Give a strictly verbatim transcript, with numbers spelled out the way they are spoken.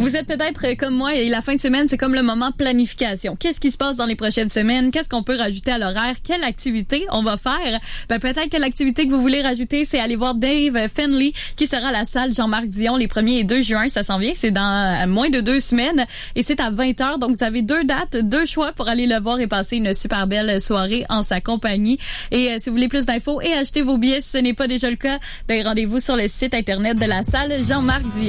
Vous êtes peut-être comme moi et la fin de semaine, c'est comme le moment planification. Qu'est-ce qui se passe dans les prochaines semaines? Qu'est-ce qu'on peut rajouter à l'horaire? Quelle activité on va faire? Ben, peut-être que l'activité que vous voulez rajouter, c'est aller voir Dave Finley qui sera à la salle Jean-Marc Dion les premier et deux juin. Ça s'en vient. C'est dans moins de deux semaines et c'est à vingt heures. Donc, vous avez deux dates, deux choix pour aller le voir et passer une super belle soirée en sa compagnie. Et euh, si vous voulez plus d'infos et acheter vos billets, si ce n'est pas déjà le cas, ben, rendez-vous sur le site internet de la salle Jean-Marc Dion.